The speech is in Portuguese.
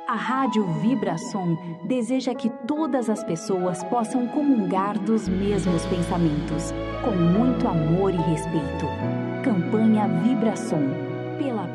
A Rádio Vibração deseja que todas as pessoas possam comungar dos mesmos pensamentos, com muito amor e respeito. Campanha Vibração, pela